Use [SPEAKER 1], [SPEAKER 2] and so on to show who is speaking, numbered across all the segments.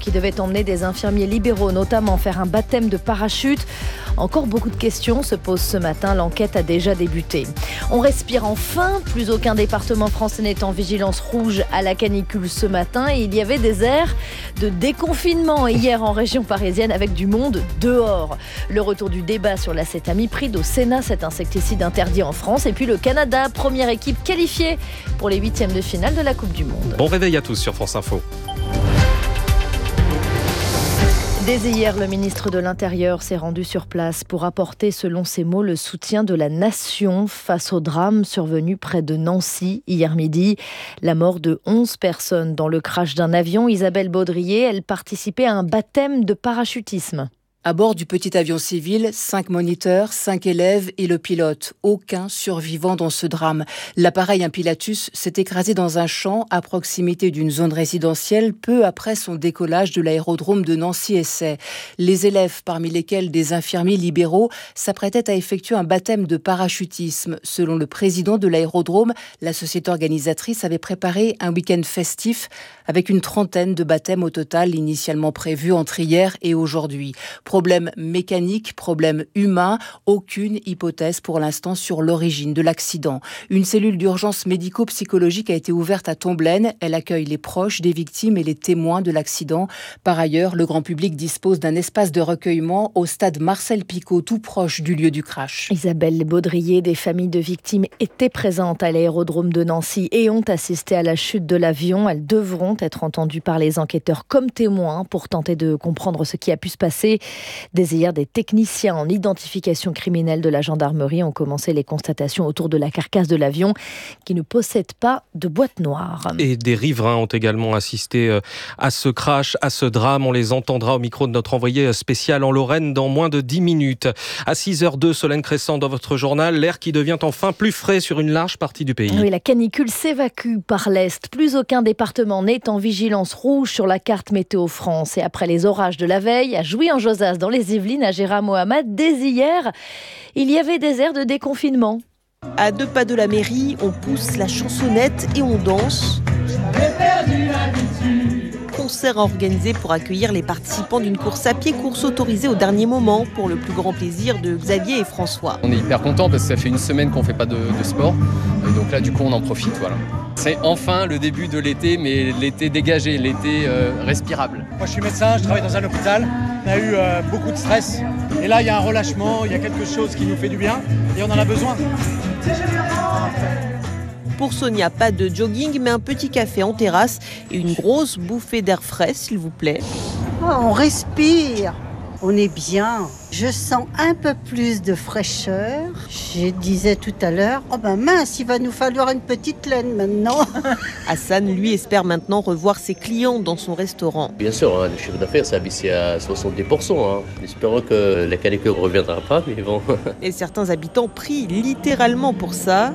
[SPEAKER 1] qui devait emmener des infirmiers libéraux, notamment faire un baptême de parachute. Encore beaucoup de questions se posent ce matin. L'enquête a déjà débuté. On respire enfin. Plus aucun département français n'est en vigilance rouge à la canicule ce matin. Et il y avait des airs de déconfinement hier en région parisienne avec du monde dehors. Le retour du débat sur l'acétamipride au Sénat, cet insecticide interdit en France. Et puis le Canada, première équipe qualifiée pour les 8e de finale de la Coupe du Monde.
[SPEAKER 2] Bon réveil à tous sur France Info.
[SPEAKER 1] Dès hier, le ministre de l'Intérieur s'est rendu sur place pour apporter, selon ses mots, le soutien de la nation face au drame survenu près de Nancy hier midi. La mort de 11 personnes dans le crash d'un avion. Isabelle Baudrier, elle participait à un baptême de parachutisme.
[SPEAKER 3] À bord du petit avion civil, 5 moniteurs, 5 élèves et le pilote. Aucun survivant dans ce drame. L'appareil, un Pilatus, s'est écrasé dans un champ à proximité d'une zone résidentielle peu après son décollage de l'aérodrome de Nancy-Essay. Les élèves, parmi lesquels des infirmiers libéraux, s'apprêtaient à effectuer un baptême de parachutisme. Selon le président de l'aérodrome, la société organisatrice avait préparé un week-end festif avec une trentaine de baptêmes au total initialement prévus entre hier et aujourd'hui. Problème mécanique, problème humain, aucune hypothèse pour l'instant sur l'origine de l'accident. Une cellule d'urgence médico-psychologique a été ouverte à Tomblaine. Elle accueille les proches des victimes et les témoins de l'accident. Par ailleurs, le grand public dispose d'un espace de recueillement au stade Marcel Picot, tout proche du lieu du crash.
[SPEAKER 1] Isabelle Baudrier, des familles de victimes étaient présentes à l'aérodrome de Nancy et ont assisté à la chute de l'avion. Elles devront être entendues par les enquêteurs comme témoins pour tenter de comprendre ce qui a pu se passer. Dès hier, des techniciens en identification criminelle de la gendarmerie ont commencé les constatations autour de la carcasse de l'avion qui ne possède pas de boîte noire.
[SPEAKER 2] Et des riverains ont également assisté à ce crash, à ce drame. On les entendra au micro de notre envoyé spécial en Lorraine dans moins de 10 minutes. À 6h02, Solène Crescent dans votre journal, l'air qui devient enfin plus frais sur une large partie du pays.
[SPEAKER 1] Oui, la canicule s'évacue par l'Est. Plus aucun département n'est en vigilance rouge sur la carte Météo France. Et après les orages de la veille, à Jouy-en-Josas, dans les Yvelines, à Gérard-Mohamed, dès hier, il y avait des airs de déconfinement.
[SPEAKER 4] À 2 pas de la mairie, on pousse la chansonnette et on danse. Concert organisé pour accueillir les participants d'une course à pied, course autorisée au dernier moment pour le plus grand plaisir de Xavier et François.
[SPEAKER 5] On est hyper contents parce que ça fait une semaine qu'on ne fait pas de sport. Et donc là, du coup, on en profite. Voilà. C'est enfin le début de l'été, mais l'été dégagé, l'été respirable.
[SPEAKER 6] Moi, je suis médecin, je travaille dans un hôpital. On a eu beaucoup de stress. Et là, il y a un relâchement, il y a quelque chose qui nous fait du bien et on en a besoin.
[SPEAKER 4] Pour Sonia, pas de jogging, mais un petit café en terrasse et une grosse bouffée d'air frais, s'il vous plaît.
[SPEAKER 7] Oh, on respire, on est bien. Je sens un peu plus de fraîcheur. Je disais tout à l'heure, oh ben mince, il va nous falloir une petite laine maintenant.
[SPEAKER 4] Hassan, lui, espère maintenant revoir ses clients dans son restaurant.
[SPEAKER 8] Bien sûr, le chiffre d'affaires s'est abaissé à 70%. Espérons que la canicule ne reviendra pas, mais bon.
[SPEAKER 4] Et certains habitants prient littéralement pour ça.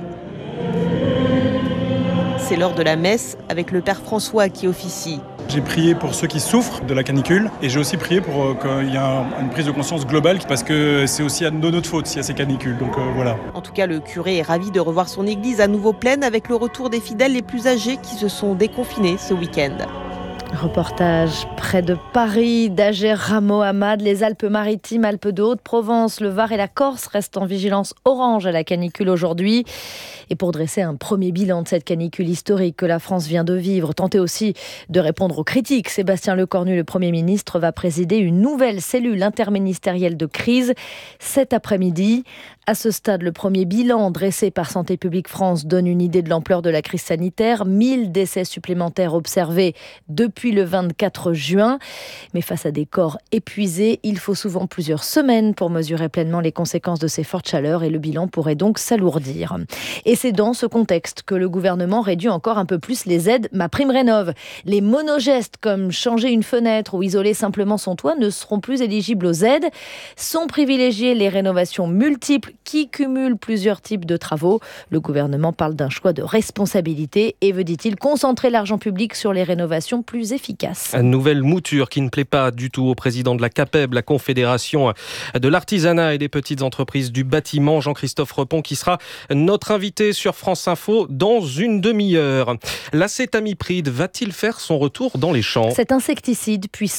[SPEAKER 4] C'est l'heure de la messe avec le père François qui officie.
[SPEAKER 9] J'ai prié pour ceux qui souffrent de la canicule et j'ai aussi prié pour qu'il y ait une prise de conscience globale parce que c'est aussi de notre faute s'il y a ces canicules. Donc voilà.
[SPEAKER 4] En tout cas, le curé est ravi de revoir son église à nouveau pleine avec le retour des fidèles les plus âgés qui se sont déconfinés ce week-end.
[SPEAKER 1] Reportage près de Paris, d'Agéra-Mohamed, les Alpes-Maritimes, Alpes de Haute-Provence, le Var et la Corse restent en vigilance orange à la canicule aujourd'hui. Et pour dresser un premier bilan de cette canicule historique que la France vient de vivre, tenter aussi de répondre aux critiques, Sébastien Lecornu, le Premier ministre, va présider une nouvelle cellule interministérielle de crise cet après-midi. À ce stade, le premier bilan dressé par Santé publique France donne une idée de l'ampleur de la crise sanitaire. 1000 décès supplémentaires observés depuis le 24 juin. Mais face à des corps épuisés, il faut souvent plusieurs semaines pour mesurer pleinement les conséquences de ces fortes chaleurs et le bilan pourrait donc s'alourdir. Et c'est dans ce contexte que le gouvernement réduit encore un peu plus les aides MaPrimeRénov'. Les monogestes comme changer une fenêtre ou isoler simplement son toit ne seront plus éligibles aux aides. Sont privilégiées les rénovations multiples qui cumulent plusieurs types de travaux. Le gouvernement parle d'un choix de responsabilité et veut, dit-il, concentrer l'argent public sur les rénovations plus efficaces.
[SPEAKER 2] Une nouvelle mouture qui ne plaît pas du tout au président de la CAPEB, la Confédération de l'artisanat et des petites entreprises du bâtiment, Jean-Christophe Repon, qui sera notre invité sur France Info dans une demi-heure. L'acétamipride va-t-il faire son retour dans les champs ?
[SPEAKER 1] Cet insecticide puissant